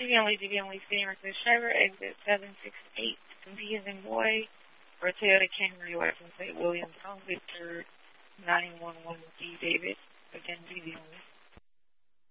DB only, speeding request driver, exit 768, B as in boy, or Toyota Camry, license plate William Tom Victor 911D David, again DB only.